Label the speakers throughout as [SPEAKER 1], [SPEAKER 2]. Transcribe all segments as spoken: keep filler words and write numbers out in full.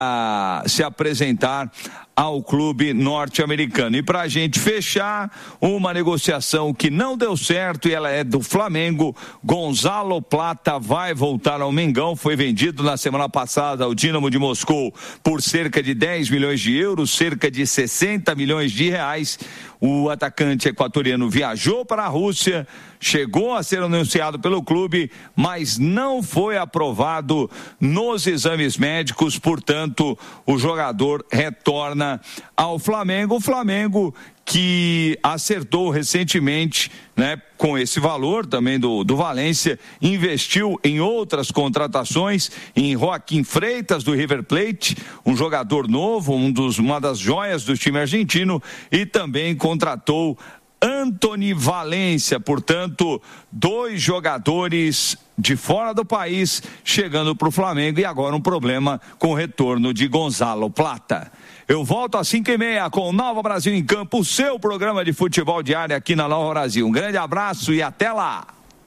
[SPEAKER 1] a se apresentar ao clube norte-americano. E para a gente fechar, uma negociação que não deu certo e ela é do Flamengo. Gonzalo Plata vai voltar ao Mengão, foi vendido na semana passada ao Dínamo de Moscou por cerca de dez milhões de euros, cerca de sessenta milhões de reais. O atacante equatoriano viajou para a Rússia, chegou a ser anunciado pelo clube, mas não foi aprovado nos exames médicos, portanto, o jogador retorna ao Flamengo. O Flamengo que acertou recentemente, né, com esse valor também do, do Valência, investiu em outras contratações, em Joaquim Freitas do River Plate, um jogador novo, um dos, uma das joias do time argentino, e também contratou Antony Valência, portanto, dois jogadores de fora do país chegando para o Flamengo, e agora um problema com o retorno de Gonzalo Plata. Eu volto às cinco e meia com o Nova Brasil em Campo, o seu programa de futebol diário aqui na Nova Brasil. Um grande abraço e até lá!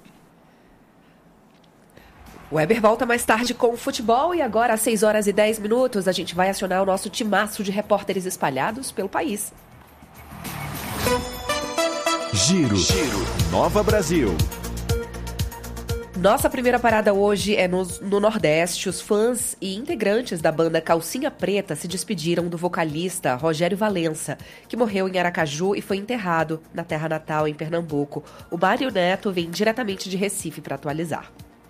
[SPEAKER 2] O Weber volta mais tarde com o futebol, e agora às seis horas e dez minutos a gente vai acionar o nosso timaço de repórteres espalhados pelo país.
[SPEAKER 3] Giro, Giro. Nova Brasil.
[SPEAKER 2] Nossa primeira parada hoje é no, no Nordeste. Os fãs e integrantes da banda Calcinha Preta se despediram do vocalista Rogério Valença, que morreu em Aracaju e foi enterrado na terra natal, em Pernambuco. O Mário Neto vem diretamente de Recife para atualizar.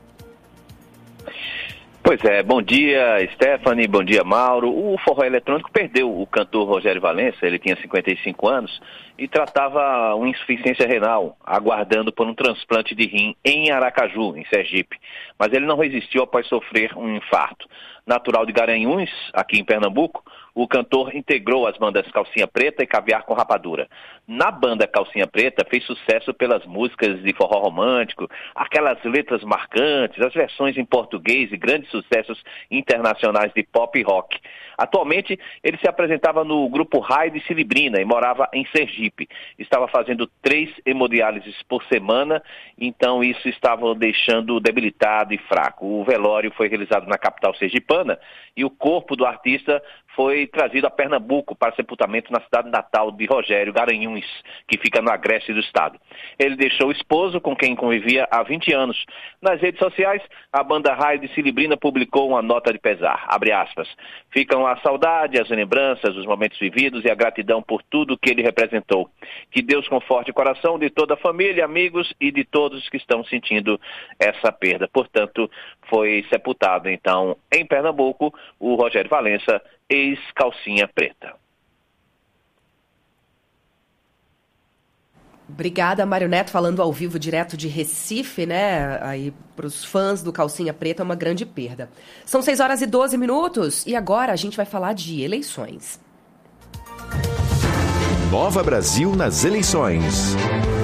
[SPEAKER 4] Pois é, bom dia Stephanie, bom dia Mauro. O forró eletrônico perdeu o cantor Rogério Valença, ele tinha cinquenta e cinco anos e tratava uma insuficiência renal, aguardando por um transplante de rim em Aracaju, em Sergipe. Mas ele não resistiu após sofrer um infarto. Natural de Garanhuns, aqui em Pernambuco, o cantor integrou as bandas Calcinha Preta e Caviar com Rapadura. Na banda Calcinha Preta fez sucesso pelas músicas de forró romântico, aquelas letras marcantes, as versões em português e grandes sucessos internacionais de pop e rock. Atualmente, ele se apresentava no grupo Raio de Cilibrina e morava em Sergipe. Estava fazendo três hemodiálises por semana, então isso estava o deixando debilitado e fraco. O velório foi realizado na capital sergipana e o corpo do artista foi trazido a Pernambuco para sepultamento na cidade natal de Rogério, Garanhuns, que fica no agreste do estado. Ele deixou o esposo, com quem convivia há vinte anos. Nas redes sociais, a banda Raio de Cilibrina publicou uma nota de pesar, abre aspas, ficam a saudade, as lembranças, os momentos vividos e a gratidão por tudo que ele representou. Que Deus conforte o coração de toda a família, amigos e de todos que estão sentindo essa perda. Portanto, foi sepultado, então, em Pernambuco, o Rogério Valença, ex-Calcinha Preta.
[SPEAKER 2] Obrigada, Mário Neto, falando ao vivo direto de Recife, né? Aí, para os fãs do Calcinha Preta, é uma grande perda. São seis horas e doze minutos e agora a gente vai falar de eleições.
[SPEAKER 3] Nova Brasil nas eleições.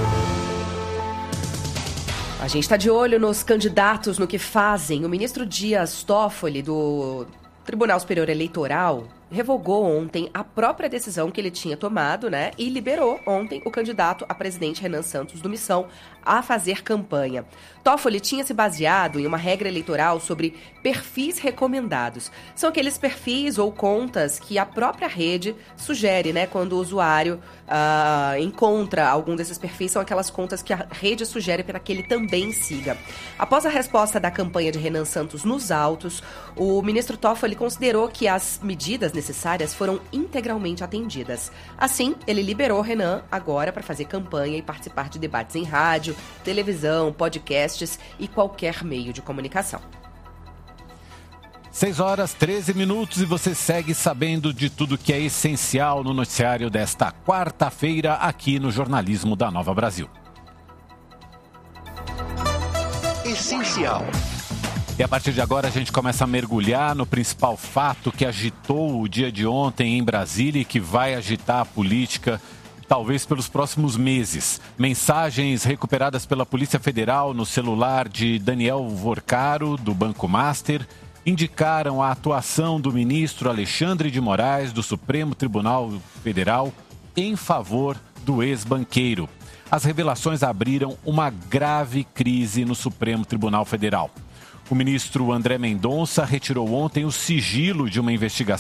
[SPEAKER 2] A gente está de olho nos candidatos, no que fazem. O ministro Dias Toffoli, do Tribunal Superior Eleitoral, revogou ontem a própria decisão que ele tinha tomado, né? E liberou ontem o candidato a presidente Renan Santos do Missão a fazer campanha. Toffoli tinha se baseado em uma regra eleitoral sobre perfis recomendados. São aqueles perfis ou contas que a própria rede sugere, né? Quando o usuário uh, encontra algum desses perfis, são aquelas contas que a rede sugere para que ele também siga. Após a resposta da campanha de Renan Santos nos autos, o ministro Toffoli considerou que as medidas necessárias foram integralmente atendidas. Assim, ele liberou Renan agora para fazer campanha e participar de debates em rádio, televisão, podcasts e qualquer meio de comunicação.
[SPEAKER 5] seis horas, treze minutos e você segue sabendo de tudo que é essencial no noticiário desta quarta-feira aqui no Jornalismo da Nova Brasil.
[SPEAKER 3] Essencial.
[SPEAKER 5] E a partir de agora a gente começa a mergulhar no principal fato que agitou o dia de ontem em Brasília e que vai agitar a política talvez pelos próximos meses. Mensagens recuperadas pela Polícia Federal no celular de Daniel Vorcaro, do Banco Master, indicaram a atuação do ministro Alexandre de Moraes, do Supremo Tribunal Federal, em favor do ex-banqueiro. As revelações abriram uma grave crise no Supremo Tribunal Federal. O ministro André Mendonça retirou ontem o sigilo de uma investigação